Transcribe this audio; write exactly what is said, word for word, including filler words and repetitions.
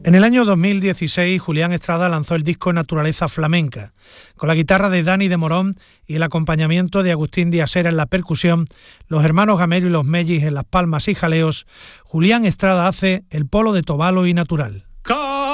En el año dos mil dieciséis, Julián Estrada lanzó el disco Naturaleza Flamenca. Con la guitarra de Dani de Morón y el acompañamiento de Agustín Díaz-Sera en la percusión, los hermanos Gamero y los Mellis en las palmas y jaleos, Julián Estrada hace El Polo de Tobalo y Natural.